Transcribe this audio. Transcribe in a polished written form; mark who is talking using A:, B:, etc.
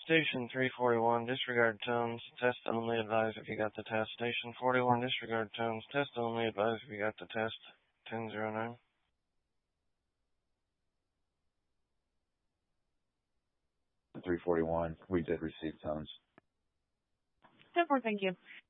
A: Station 341, disregard tones, test only, advise if you got the test. Station 41, disregard tones, test only, advise if you got the test. 1009.
B: 341, we did receive tones.
C: 10-4, thank you.